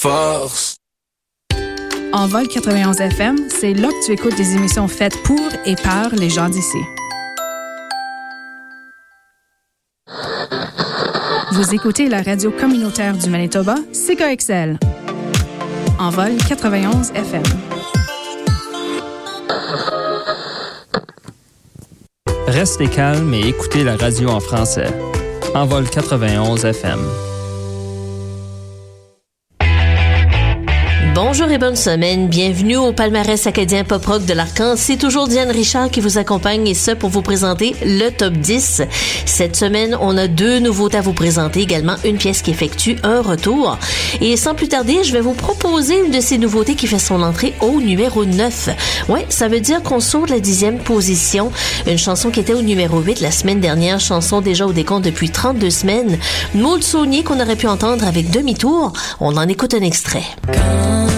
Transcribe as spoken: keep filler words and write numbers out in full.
Force. Envol quatre-vingt-onze F M, c'est là que tu écoutes des émissions faites pour et par les gens d'ici. Vous écoutez la radio communautaire du Manitoba, C K X L. Envol quatre-vingt-onze F M. Restez calme et écoutez la radio en français. Envol quatre-vingt-onze F M. Bonjour et bonne semaine. Bienvenue au palmarès acadien pop-rock de l'Arcan. C'est toujours Diane Richard qui vous accompagne et ce pour vous présenter le top dix. Cette semaine, on a deux nouveautés à vous présenter, également une pièce qui effectue un retour. Et sans plus tarder, je vais vous proposer une de ces nouveautés qui fait son entrée au numéro neuf. Ouais, ça veut dire qu'on saute la dixième position. Une chanson qui était au numéro huit la semaine dernière, chanson déjà au décompte depuis trente-deux semaines. Maud Saunier qu'on aurait pu entendre avec Demi-tour. On en écoute un extrait. Quand